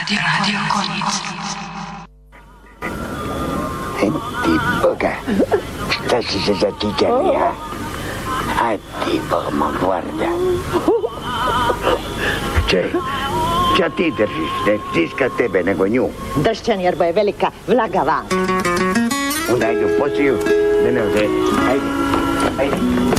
Radio Konica. Ti Boga, šta si se zatikali, ja? A ti Boga, guarda. Ča ti držiš, ne stiska tebe, nego nju. Dršćan, jer bo je velika vlaga van. Onda ajde u posiju, da ne ode. Ajde.